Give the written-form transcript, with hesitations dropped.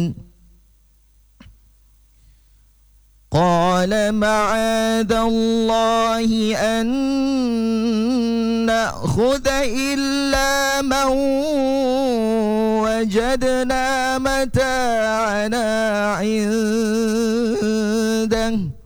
قال معاذ الله أن نأخذ إلا من وجدنا متاعنا عنده